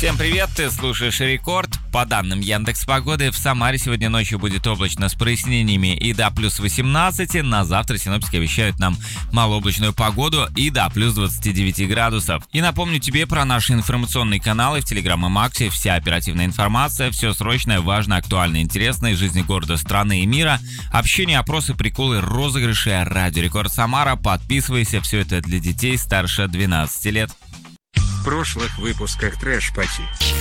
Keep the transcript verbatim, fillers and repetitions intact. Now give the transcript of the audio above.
Всем привет, ты слушаешь Рекорд. По данным Яндекс.Погоды, в Самаре сегодня ночью будет облачно с прояснениями и до плюс восемнадцати. На завтра синоптики обещают нам малооблачную погоду и до плюс двадцати девяти градусов. И напомню тебе про наши информационные каналы в Телеграм и Максе. Вся оперативная информация, все срочное, важно, актуально, интересно из жизни города, страны и мира. Общение, опросы, приколы, розыгрыши. Радио Рекорд Самара. Подписывайся, все это для детей старше двенадцати лет. В прошлых выпусках Трэш Пати.